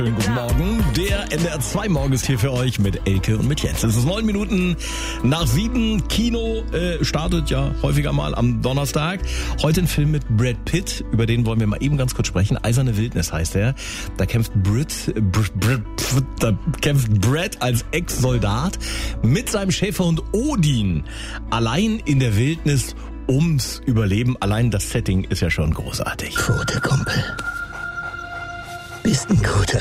Schönen guten Morgen. Der NDR 2 Morgen ist hier für euch mit Elke und mit Jens. Es ist 9 Minuten nach 7. Kino startet ja häufiger mal am Donnerstag. Heute ein Film mit Brad Pitt, über den wollen wir mal eben ganz kurz sprechen. Eiserne Wildnis heißt er. Da kämpft Brad als Ex-Soldat mit seinem Schäferhund Odin allein in der Wildnis ums Überleben. Allein das Setting ist ja schon großartig. Gute Kumpel. Bist ein guter.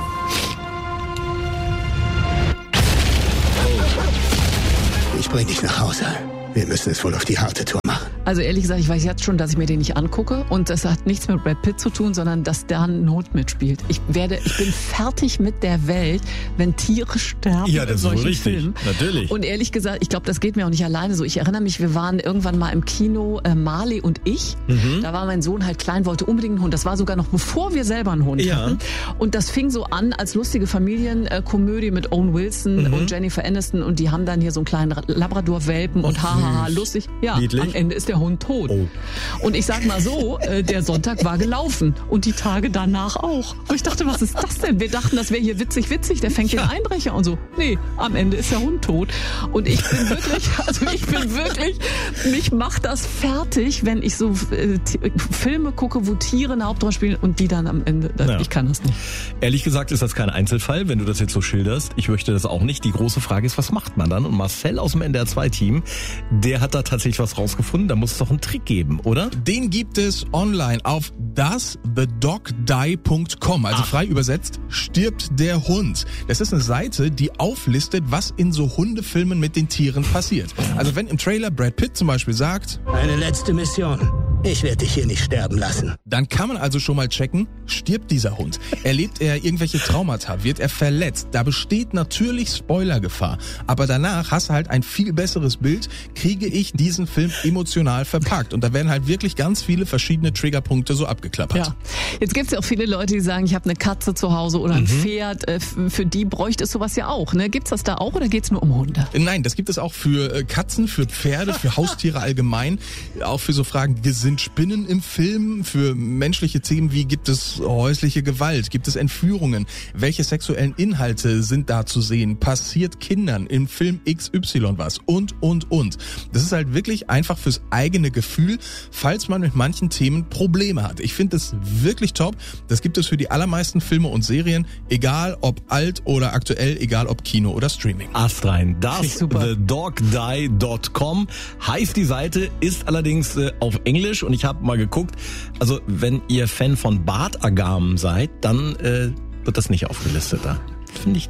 Ich bring dich nach Hause. Wir müssen es wohl auf die harte Tour machen. Also ehrlich gesagt, ich weiß jetzt schon, dass ich mir den nicht angucke und das hat nichts mit Brad Pitt zu tun, sondern dass der Not mitspielt. Ich bin fertig mit der Welt, wenn Tiere sterben. Ja, das ist wohl richtig. Filmen. Natürlich. Und ehrlich gesagt, ich glaube, das geht mir auch nicht alleine so. Ich erinnere mich, wir waren irgendwann mal im Kino, Marley und ich. Da war mein Sohn halt klein, wollte unbedingt einen Hund. Das war sogar noch bevor wir selber einen Hund hatten. Und das fing so an als lustige Familienkomödie mit Owen Wilson und Jennifer Aniston und die haben dann hier so einen kleinen Labrador-Welpen und haha, lustig. Ja, niedlich. Am Ende ist der Hund tot. Oh. Und ich sag mal so, der Sonntag war gelaufen und die Tage danach auch. Und ich dachte, was ist das denn? Wir dachten, das wäre hier witzig, der fängt den Einbrecher und so. Nee, am Ende ist der Hund tot. Und ich bin wirklich, mich macht das fertig, wenn ich so Filme gucke, wo Tiere eine Hauptrolle spielen und die dann am Ende, ich kann das nicht. Ehrlich gesagt ist das kein Einzelfall, wenn du das jetzt so schilderst. Ich möchte das auch nicht. Die große Frage ist, was macht man dann? Und Marcel aus dem NDR 2 Team, der hat da tatsächlich was rausgefunden. Da muss es doch einen Trick geben, oder? Den gibt es online auf doesthedogdie.com. Also frei übersetzt, stirbt der Hund. Das ist eine Seite, die auflistet, was in so Hundefilmen mit den Tieren passiert. Also wenn im Trailer Brad Pitt zum Beispiel sagt, eine letzte Mission. Ich werde dich hier nicht sterben lassen. Dann kann man also schon mal checken, stirbt dieser Hund? Erlebt er irgendwelche Traumata? Wird er verletzt? Da besteht natürlich Spoilergefahr. Aber danach hast du halt ein viel besseres Bild, kriege ich diesen Film emotional verpackt. Und da werden halt wirklich ganz viele verschiedene Triggerpunkte so abgeklappert. Ja. Jetzt gibt's ja auch viele Leute, die sagen, ich habe eine Katze zu Hause oder ein Pferd. Für die bräuchte es sowas ja auch. Ne? Gibt's das da auch oder geht's nur um Hunde? Nein, das gibt es auch für Katzen, für Pferde, für Haustiere allgemein. Auch für so Fragen, sind Spinnen im Film? Für menschliche Themen wie, gibt es häusliche Gewalt? Gibt es Entführungen? Welche sexuellen Inhalte sind da zu sehen? Passiert Kindern im Film XY was? Und. Das ist halt wirklich einfach fürs eigene Gefühl, falls man mit manchen Themen Probleme hat. Ich finde das wirklich top. Das gibt es für die allermeisten Filme und Serien, egal ob alt oder aktuell, egal ob Kino oder Streaming. Astrein, thedogdie.com heißt die Seite, ist allerdings auf Englisch und ich habe mal geguckt, also wenn ihr Fan von Bartagamen seid, dann wird das nicht aufgelistet da. Finde ich